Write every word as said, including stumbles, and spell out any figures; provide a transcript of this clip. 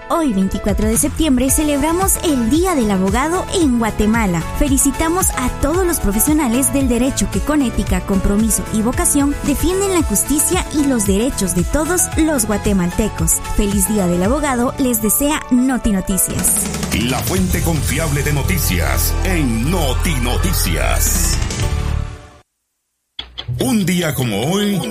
Hoy, veinticuatro de septiembre, celebramos el Día del Abogado en Guatemala. Felicitamos a todos los profesionales del derecho que con ética, compromiso y vocación defienden la justicia y los derechos de todos los guatemaltecos. Feliz Día del Abogado les desea Noti Noticias. La fuente confiable de noticias en Noti Noticias. Un día como hoy